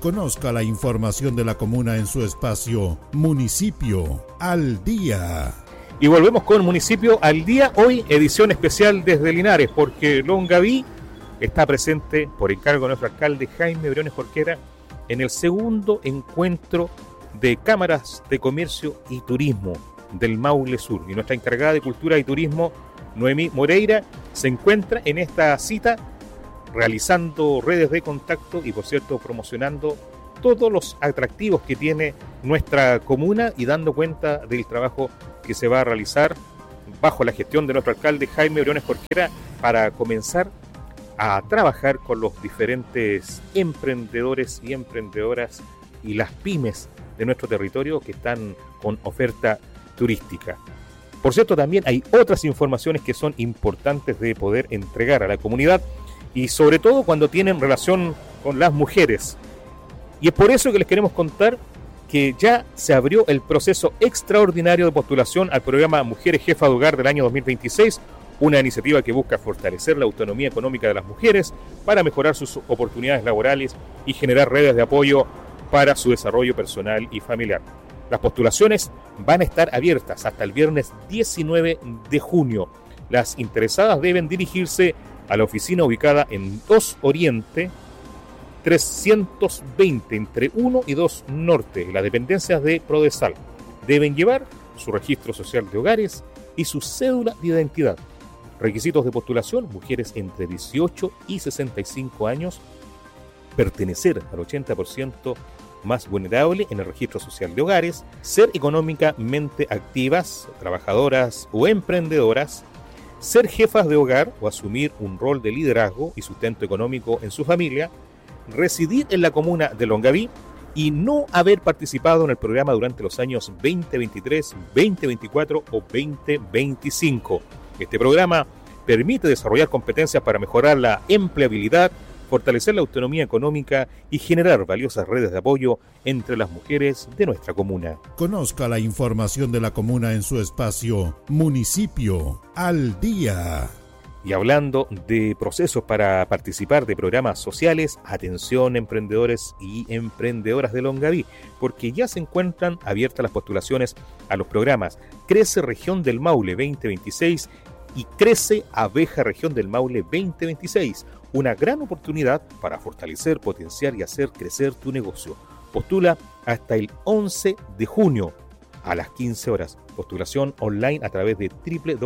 Conozca la información de la comuna en su espacio Municipio al Día. Y volvemos con Municipio al Día, hoy edición especial desde Linares, porque Longaví está presente por encargo de nuestro alcalde Jaime Briones Jorquera en el segundo encuentro de cámaras de comercio y turismo del Maule Sur. Y nuestra encargada de Cultura y Turismo, Noemí Moreira, se encuentra en esta cita realizando redes de contacto y, por cierto, promocionando todos los atractivos que tiene nuestra comuna y dando cuenta del trabajo que se va a realizar bajo la gestión de nuestro alcalde Jaime Briones Jorquera para comenzar a trabajar con los diferentes emprendedores y emprendedoras y las pymes de nuestro territorio que están con oferta turística. Por cierto, también hay otras informaciones que son importantes de poder entregar a la comunidad y sobre todo cuando tienen relación con las mujeres. Y es por eso que les queremos contar que ya se abrió el proceso extraordinario de postulación al programa Mujeres Jefas de Hogar del año 2026, una iniciativa que busca fortalecer la autonomía económica de las mujeres para mejorar sus oportunidades laborales y generar redes de apoyo para su desarrollo personal y familiar. Las postulaciones van a estar abiertas hasta el viernes 19 de junio. Las interesadas deben dirigirse a la oficina ubicada en 2 Oriente 320 entre 1 y 2 Norte, las dependencias de Prodesal. Deben llevar su registro social de hogares y su cédula de identidad. Requisitos de postulación: mujeres entre 18 y 65 años, pertenecer al 80% más vulnerable en el registro social de hogares, ser económicamente activas, trabajadoras o emprendedoras, ser jefas de hogar o asumir un rol de liderazgo y sustento económico en su familia, residir en la comuna de Longaví y no haber participado en el programa durante los años 2023, 2024 o 2025. Este programa permite desarrollar competencias para mejorar la empleabilidad, fortalecer la autonomía económica y generar valiosas redes de apoyo entre las mujeres de nuestra comuna. Conozca la información de la comuna en su espacio Municipio al Día. Y hablando de procesos para participar de programas sociales, atención emprendedores y emprendedoras de Longaví, porque ya se encuentran abiertas las postulaciones a los programas Crece Región del Maule 2026 y Crece Abeja Región del Maule 2026. Una gran oportunidad para fortalecer, potenciar y hacer crecer tu negocio. Postula hasta el 11 de junio a las 15 horas. Postulación online a través de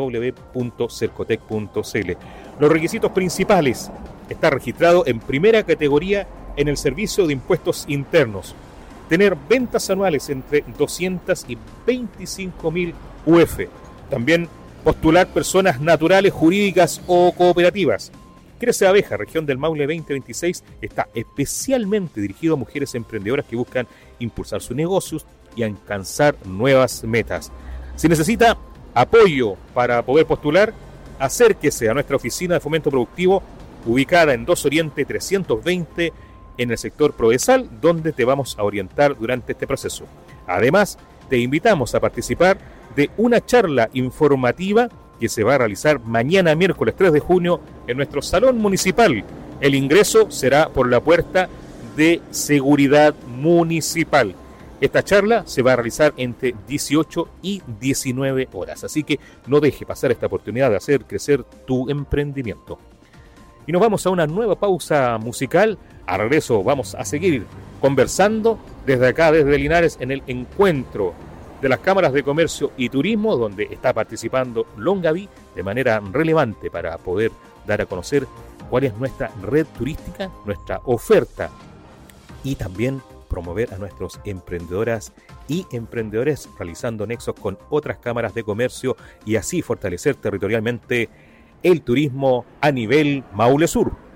www.cercotec.cl. Los requisitos principales: estar registrado en primera categoría en el Servicio de Impuestos Internos, tener ventas anuales entre 200 y 25.000 UF, también postular personas naturales, jurídicas o cooperativas. Crece Abeja, Región del Maule 2026, está especialmente dirigido a mujeres emprendedoras que buscan impulsar sus negocios y alcanzar nuevas metas. Si necesita apoyo para poder postular, acérquese a nuestra oficina de fomento productivo ubicada en 2 Oriente 320 en el sector Prodesal, donde te vamos a orientar durante este proceso. Además, te invitamos a participar de una charla informativa que se va a realizar mañana miércoles 3 de junio en nuestro salón municipal. El ingreso será por la puerta de seguridad municipal. Esta charla se va a realizar entre 18 y 19 horas, así que no deje pasar esta oportunidad de hacer crecer tu emprendimiento. Y nos vamos a una nueva pausa musical. Al regreso vamos a seguir conversando desde acá, desde Linares, en el encuentro de las cámaras de comercio y turismo, donde está participando Longaví de manera relevante para poder dar a conocer cuál es nuestra red turística, nuestra oferta, y también promover a nuestros emprendedoras y emprendedores realizando nexos con otras cámaras de comercio y así fortalecer territorialmente el turismo a nivel Maule Sur.